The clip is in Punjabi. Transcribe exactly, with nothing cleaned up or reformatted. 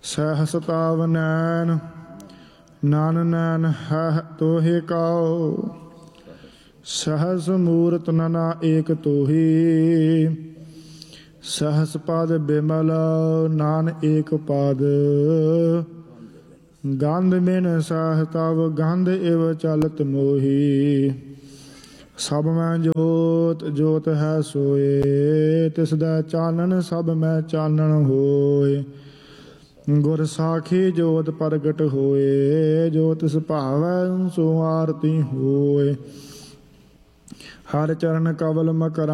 ਸਹਸ ਤਾਵ ਨੈਨ ਨਾਨ ਨੈਨ ਹੈ ਤੋਹਿ ਕਾਉ। ਸਹਸ ਮੂਰਤ ਨਨਾ ਏਕ ਤੋਹੀ ਸਹਸ ਪਦ ਬਿਮਲ ਨਾਨ ਏਕ ਪਦ। ਗੰਧ ਬਿਨ ਸਹ ਤਵ ਗੰਧ ਇਵ ਚਲਤ ਮੋਹੀ। ਸਭ ਮੈਂ ਜੋਤ ਜੋਤ ਹੈ ਸੋਏ ਤਿਸ ਦਾ ਚਾਨਣ ਸਭ ਮੈਂ ਚਾਨਣ ਹੋਏ। ਗੁਰ ਸਾਖੀ ਜੋਤ ਪ੍ਰਗਟ ਹੋਏ ਜੋ ਤਿਸ ਭਾਵੈ ਸੋ ਆਰਤੀ ਹੋਏ। ਹਰ ਚਰਨ ਕਵਲ ਮਕਰਾ